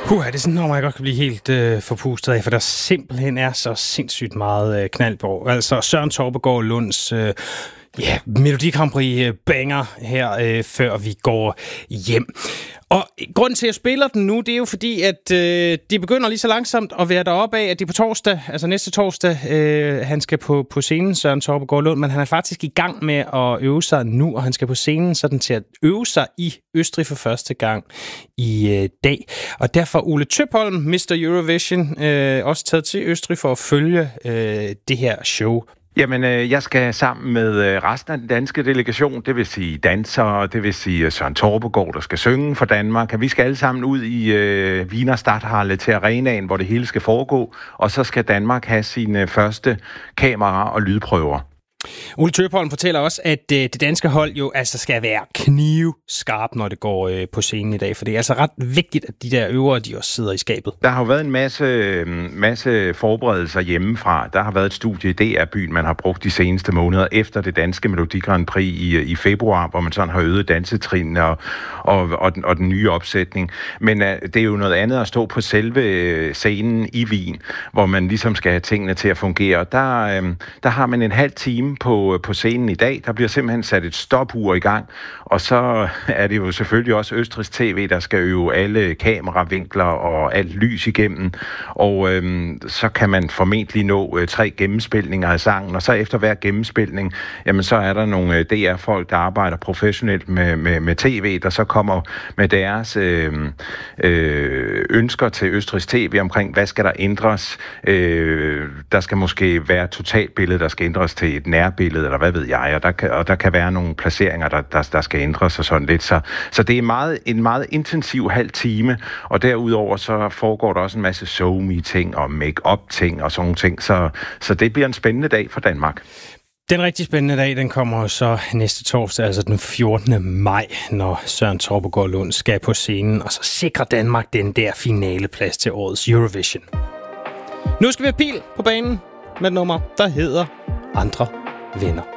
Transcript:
Det er sådan, når man godt kan blive helt forpustet af, for der simpelthen er så sindssygt meget knald på. Altså Søren Torpegaard Lunds Melodi Grand Prix banger her, før vi går hjem. Og grunden til, at jeg spiller den nu, det er jo fordi, at de begynder lige så langsomt at være deroppe af, at de på torsdag, altså næste torsdag, han skal på scenen, Søren Torpegaard Lund, men han er faktisk i gang med at øve sig nu, og han skal på scenen sådan til at øve sig i Østrig for første gang i dag. Og derfor Ole Tøpholm, Mr. Eurovision, også taget til Østrig for at følge det her show. Jamen, jeg skal sammen med resten af den danske delegation, det vil sige dansere, det vil sige Søren Torpegaard, der skal synge for Danmark. Vi skal alle sammen ud i Wiener Stadthalle til arenaen, hvor det hele skal foregå, og så skal Danmark have sine første kamera- og lydprøver. Ole Tøpholm fortæller også, at det danske hold jo altså skal være knivskarp, når det går på scenen i dag, for det er altså ret vigtigt, at de der øvere, de også sidder i skabet. Der har jo været en masse forberedelser hjemmefra. Der har været et studie i DR-byen, man har brugt de seneste måneder efter det danske Melodi Grand Prix i februar, hvor man sådan har øvet dansetrinene og den nye opsætning. Men det er jo noget andet at stå på selve scenen i Wien, hvor man ligesom skal have tingene til at fungere. Der har man en halv time på scenen i dag. Der bliver simpelthen sat et stopur i gang, og så er det jo selvfølgelig også Østrigs TV, der skal øve alle kameravinkler og alt lys igennem, og så kan man formentlig nå 3 gennemspilninger af sangen, og så efter hver gennemspilning, jamen så er der nogle DR-folk, der arbejder professionelt med tv, der så kommer med deres ønsker til Østrigs TV omkring, hvad skal der ændres. Der skal måske være totalbillede, der skal ændres til et nærbillede, eller hvad ved jeg, og der kan være nogle placeringer, der skal ændres og sådan lidt. Så det er en meget intensiv halv time, og derudover så foregår der også en masse show-me-ting og make-up-ting og sådan nogle ting, så det bliver en spændende dag for Danmark. Den rigtig spændende dag, den kommer så næste torsdag, altså den 14. maj, når Søren Torpegaard Lund skal på scenen, og så sikrer Danmark den der finaleplads til årets Eurovision. Nu skal vi have Pil på banen med et nummer, der hedder Andre Venner.